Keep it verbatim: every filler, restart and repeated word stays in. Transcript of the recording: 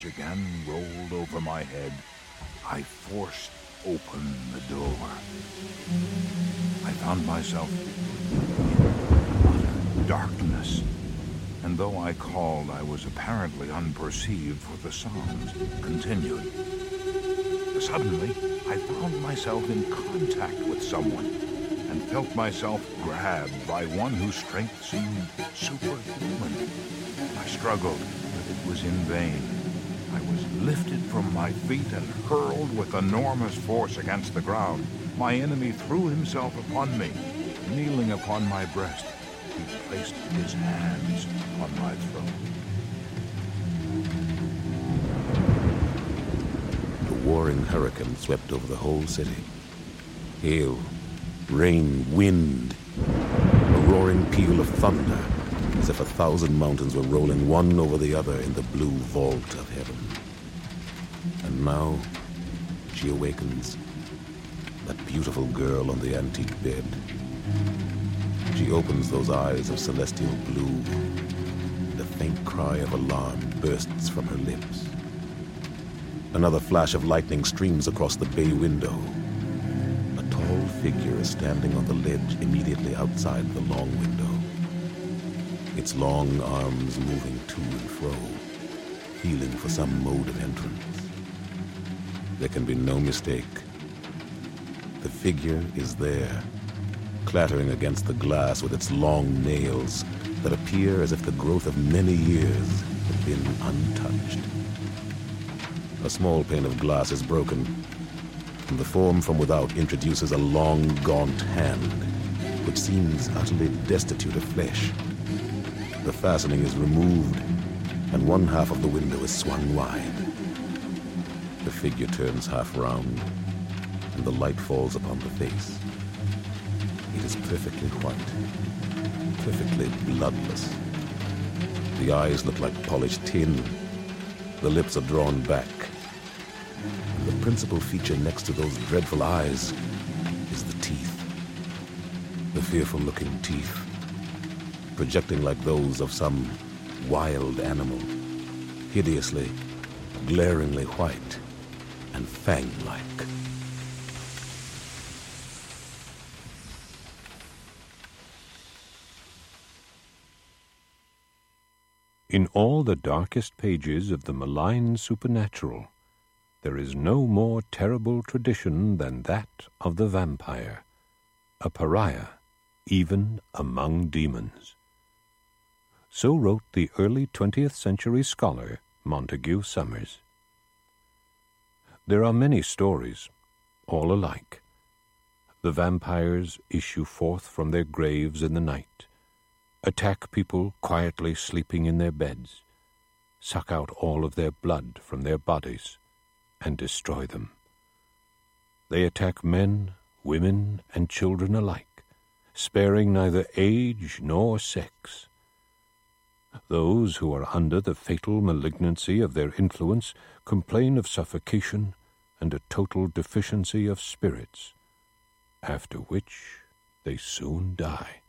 again rolled over my head, I forced open the door. I found myself in utter darkness, and though I called, I was apparently unperceived, for the sounds continued. Suddenly, I found myself in contact with someone, and felt myself grabbed by one whose strength seemed superhuman. I struggled, but it was in vain. I was lifted from my feet and hurled with enormous force against the ground. My enemy threw himself upon me. Kneeling upon my breast, he placed his hands on my throat. The warring hurricane swept over the whole city. Hail, rain, wind, a roaring peal of thunder, as if a thousand mountains were rolling one over the other in the blue vault of heaven. And now she awakens, that beautiful girl on the antique bed. She opens those eyes of celestial blue, and a faint cry of alarm bursts from her lips. Another flash of lightning streams across the bay window. A tall figure is standing on the ledge immediately outside the long window, its long arms moving to and fro, feeling for some mode of entrance. There can be no mistake. The figure is there, clattering against the glass with its long nails that appear as if the growth of many years had been untouched. A small pane of glass is broken, and the form from without introduces a long, gaunt hand, which seems utterly destitute of flesh. The fastening is removed, and one half of the window is swung wide. The figure turns half round, and the light falls upon the face. It is perfectly white, perfectly bloodless. The eyes look like polished tin. The lips are drawn back. And the principal feature next to those dreadful eyes is the teeth. The fearful-looking teeth, projecting like those of some wild animal, hideously, glaringly white, and fang-like. In all the darkest pages of the malign supernatural, there is no more terrible tradition than that of the vampire, a pariah even among demons. So wrote the early twentieth century scholar Montague Summers. There are many stories, all alike. The vampires issue forth from their graves in the night, attack people quietly sleeping in their beds, suck out all of their blood from their bodies, and destroy them. They attack men, women, and children alike, sparing neither age nor sex. Those who are under the fatal malignancy of their influence complain of suffocation and a total deficiency of spirits, after which they soon die.